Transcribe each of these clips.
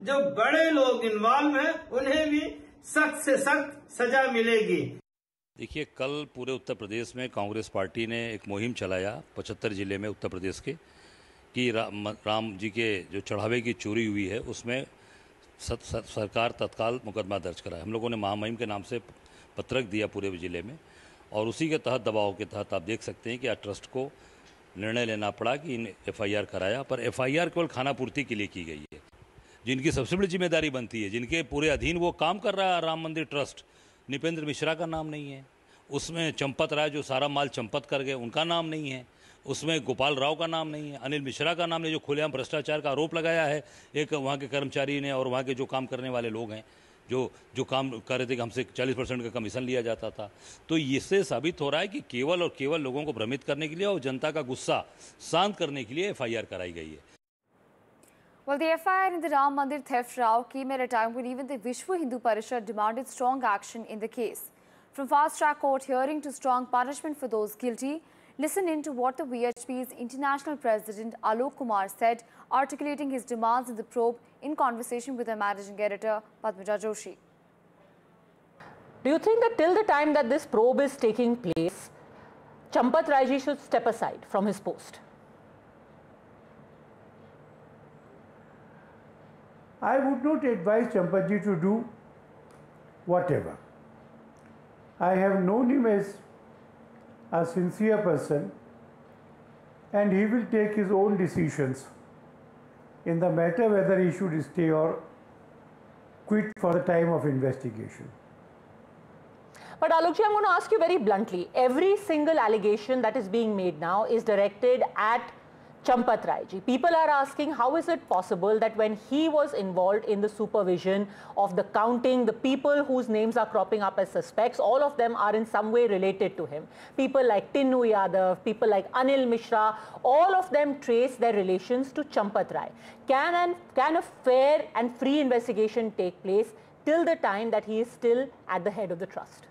जो बड़े लोग इन्वॉल्व हैं उन्हें भी सख्त से सख्त सजा मिलेगी। देखिए, कल पूरे उत्तर प्रदेश में कांग्रेस पार्टी ने एक मुहिम चलाया 75 जिले में उत्तर प्रदेश के कि राम जी के जो चढ़ावे की चोरी हुई है उसमें सरकार तत्काल मुकदमा दर्ज कराए। हम लोगों ने महामहिम के नाम से पत्रक दिया पूरे जिले में और उसी के तहत दबाव के तहत आप देख सकते हैं कि आज ट्रस्ट को निर्णय लेना पड़ा कि इन FIR कराया, पर FIR केवल खानापूर्ति के लिए की गई है। जिनकी सबसे बड़ी जिम्मेदारी बनती है, जिनके पूरे अधीन वो काम कर रहा है राम मंदिर ट्रस्ट, निपेंद्र मिश्रा का नाम नहीं है उसमें, चंपत राय जो सारा माल चंपत कर गए उनका नाम नहीं है उसमें, गोपाल राव का नाम नहीं है, अनिल मिश्रा का नाम नहीं, जो खुलेआम भ्रष्टाचार का आरोप लगाया है एक वहाँ के कर्मचारी ने और वहाँ के जो काम करने वाले लोग हैं जो काम कर रहे थे कि हमसे 40% का कमीशन लिया जाता था। तो इससे साबित हो रहा है कि केवल और केवल लोगों को भ्रमित करने के लिए और जनता का गुस्सा शांत करने के लिए FIR कराई गई है। Well, the FIR in the Ram Mandir theft row came at a time when even the Vishwa Hindu Parishad demanded strong action in the case. From fast-track court hearing to strong punishment for those guilty, listen in to what the VHP's international president Alok Kumar said, articulating his demands in the probe in conversation with the managing editor Padmaja Joshi. Do you think that till the time that this probe is taking place, Champat Rai should step aside from his post? I would not advise Champatji to do whatever. I have known him as a sincere person and he will take his own decisions in the matter whether he should stay or quit for the time of investigation. But Alokji, I'm going to ask you very bluntly. Every single allegation that is being made now is directed at Champat Rai ji. People are asking, how is it possible that when he was involved in the supervision of the counting, the people whose names are cropping up as suspects, all of them are in some way related to him. People like Tinnu Yadav, people like Anil Mishra, all of them trace their relations to Champat Rai. Can a fair and free investigation take place till the time that he is still at the head of the trust?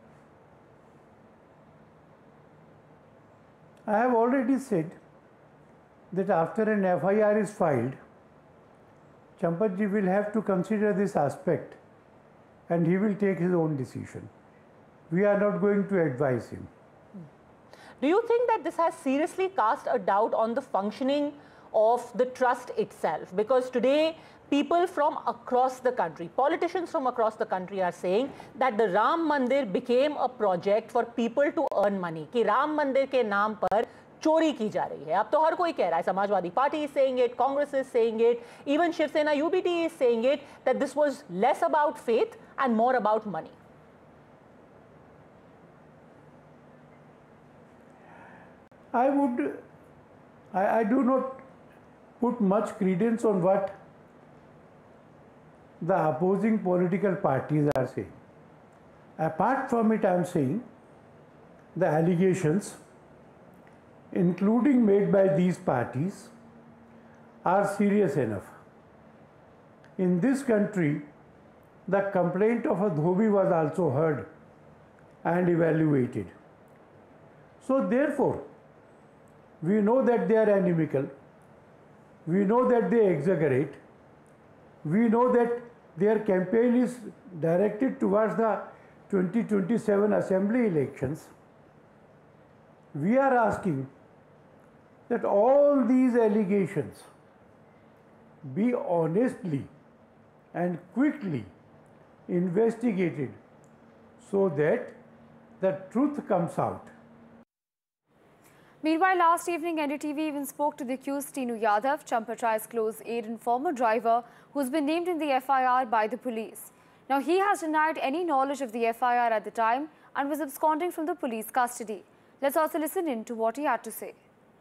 I have already said that after an FIR is filed, Champatji will have to consider this aspect and he will take his own decision. We are not going to advise him. Do you think that this has seriously cast a doubt on the functioning of the trust itself? Because today, people from across the country, politicians from across the country are saying that the Ram Mandir became a project for people to earn money. कि Ram Mandir के नाम पर चोरी की जा रही है. अब तो हर कोई कह रहा है, Samajwadi party is saying it, Congress is saying it, even Shiv Sena UBT is saying it, that this was less about faith and more about money. I do not put much credence on what the opposing political parties are saying. Apart from it, I am saying the allegations, including made by these parties, are serious enough. In this country, the complaint of a dhobi was also heard and evaluated. So therefore, we know that they are inimical, we know that they exaggerate, we know that their campaign is directed towards the 2027 assembly elections. We are asking that all these allegations be honestly and quickly investigated so that the truth comes out. Meanwhile, last evening, NDTV even spoke to the accused Tinnu Yadav, Champat Rai's close aide and former driver, who's been named in the FIR by the police. Now, he has denied any knowledge of the FIR at the time and was absconding from the police custody. Let's also listen in to what he had to say.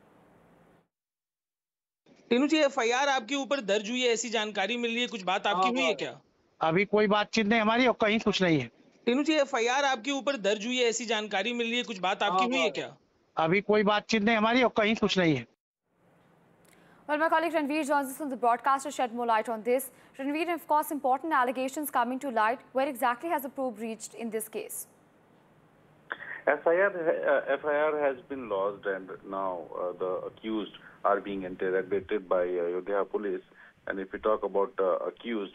Tinu ji, FIR आपके ऊपर दर्ज हुई है, ऐसी जानकारी मिल रही है, कुछ बात आपकी हुई है क्या? अभी कोई बातचीत नहीं हमारी और कहीं कुछ नहीं है। टीनू जी, FIR आपके ऊपर दर्ज हुई है, ऐसी जानकारी मिल रही है, कुछ बात आपकी हुई है क्या? अभी कोई बातचीत नहीं हमारी और कहीं कुछ नहीं है। Well, my colleague Ranveer joins us from the broadcast to shed more light on this. Ranveer, of course, important allegations coming to light. Where exactly has the probe reached in this case? FIR has been lodged and now the accused are being interrogated by Ayodhya police. And if we talk about accused,